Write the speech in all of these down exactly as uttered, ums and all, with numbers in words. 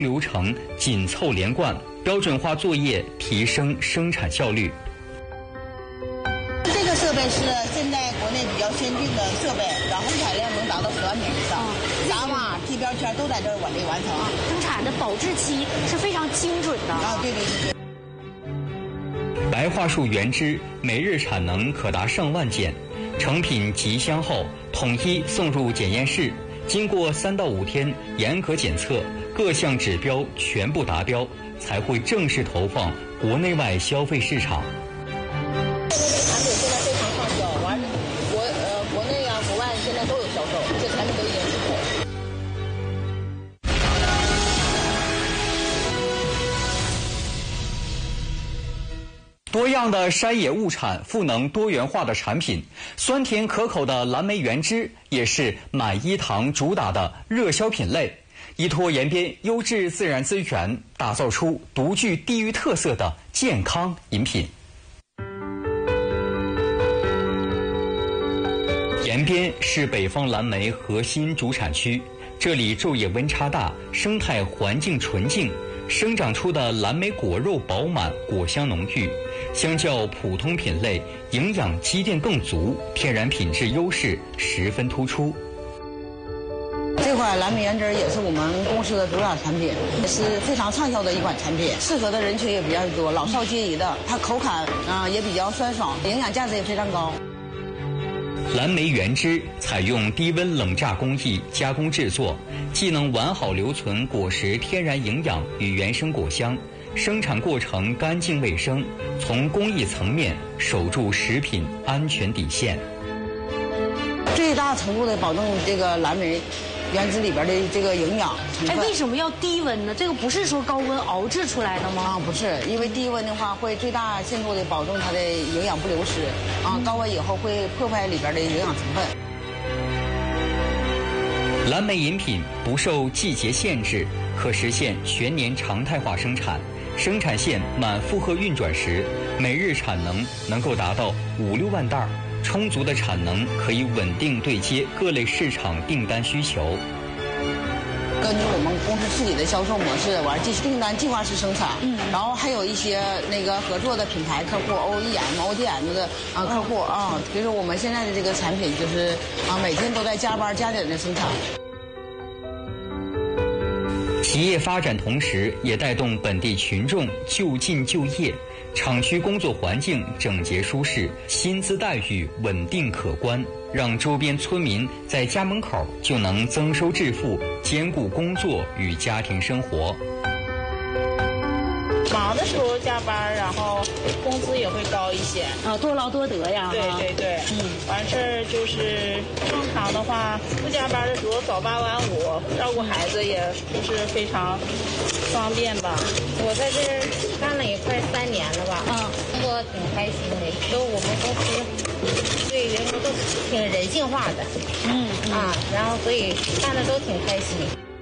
流程紧凑连贯，标准化作业，提升生产效率。 这个设备是现在国内比较先进的设备，然后生产量能达到十万点以上，闸码、贴标签都在这儿完完成。 生产的保质期是非常精准的啊，对对对对。 白桦树原汁每日产能可达上万件，成品集箱后统一送入检验室，经过三到五天严格检测，各项指标全部达标，才会正式投放国内外消费市场。 这个产品现在非常畅销，完国呃国内啊国外现在都有销售，这产品都已经出口。 多样的山野物产赋能多元化的产品，酸甜可口的蓝莓原汁也是满一堂主打的热销品类。依托延边优质自然资源，打造出独具地域特色的健康饮品。延边是北方蓝莓核心主产区，这里昼夜温差大，生态环境纯净，生长出的蓝莓果肉饱满，果香浓郁。相较普通品类，营养积淀更足，天然品质优势十分突出。 这款蓝莓原汁也是我们公司的主打产品，也是非常畅销的一款产品，适合的人群也比较多，老少皆宜的。它口感啊、呃、也比较酸爽，营养价值也非常高。 蓝莓原汁采用低温冷榨工艺加工制作，既能完好留存果实天然营养与原生果香，生产过程干净卫生，从工艺层面守住食品安全底线， 最大程度的保证这个蓝莓原汁里边的这个营养成分。 哎，为什么要低温呢？这个不是说高温熬制出来的吗？ 啊，不是，因为低温的话会最大限度的保证它的营养不流失，啊，高温以后会破坏里边的营养成分。 蓝莓饮品不受季节限制，可实现全年常态化生产。生产线满负荷运转时，每日产能能够达到五六万袋，充足的产能可以稳定对接各类市场订单需求。 根据我们公司自己的销售模式，完继续订单计划式生产，嗯，然后还有一些那个合作的品牌客户 O E M、O D M 的啊客户啊，比如说我们现在的这个产品就是啊每天都在加班加点的生产。 企业发展同时也带动本地群众就近就业，厂区工作环境整洁舒适，薪资待遇稳定可观，让周边村民在家门口就能增收致富，兼顾工作与家庭生活。 忙的时候加班，然后工资也会高一些。 啊，多劳多得呀。 对对对，嗯，完事儿就是正常的话，不加班的时候早八晚五，照顾孩子也就是非常方便吧。 我在这儿干了也快三年了吧，嗯，工作挺开心的，都我们公司对员工都挺人性化的，嗯啊，然后所以干的都挺开心。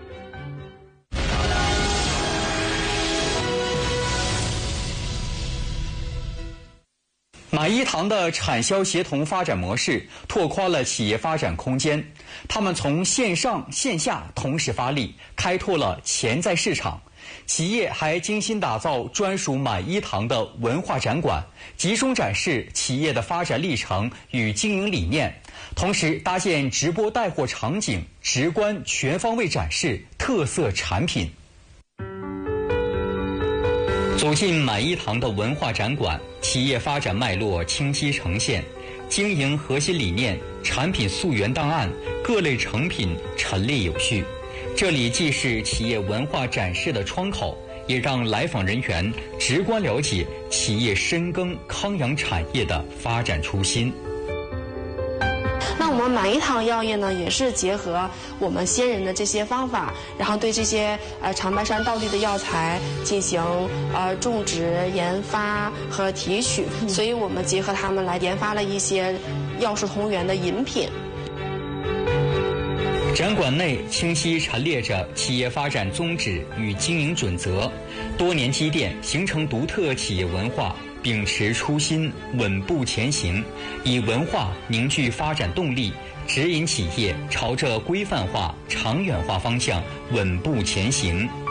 满一堂的产销协同发展模式拓宽了企业发展空间，他们从线上线下同时发力，开拓了潜在市场。企业还精心打造专属满一堂的文化展馆，集中展示企业的发展历程与经营理念，同时搭建直播带货场景，直观全方位展示特色产品。走进满一堂的文化展馆，企业发展脉络清晰呈现，经营核心理念、产品溯源档案、各类成品陈列有序。这里既是企业文化展示的窗口，也让来访人员直观了解企业深耕康养产业的发展初心。 那我们满一堂药业呢，也是结合我们先人的这些方法，然后对这些呃长白山道地的药材进行呃种植、研发和提取，嗯、所以我们结合它们来研发了一些药食同源的饮品。 展馆内清晰陈列着企业发展宗旨与经营准则，多年积淀形成独特企业文化，秉持初心，稳步前行，以文化凝聚发展动力，指引企业朝着规范化、长远化方向稳步前行。